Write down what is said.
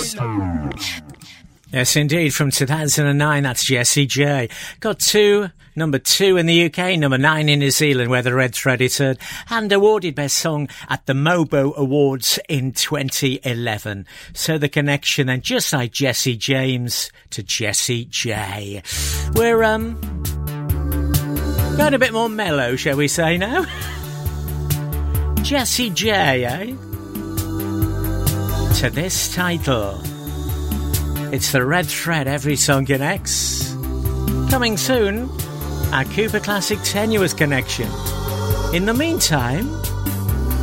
Yes, indeed, from 2009, that's Jessie J. Got number 2 in the UK, number 9 in New Zealand, where the Red Thread is heard, and awarded Best Song at the Mobo Awards in 2011. So the connection, and just like Jesse James to Jessie J. We're, going a bit more mellow, shall we say now? Jessie J, eh? To this title. It's the Red Thread, Every Song Connects. Coming soon, our Cooper Classic Tenuous Connection. In the meantime,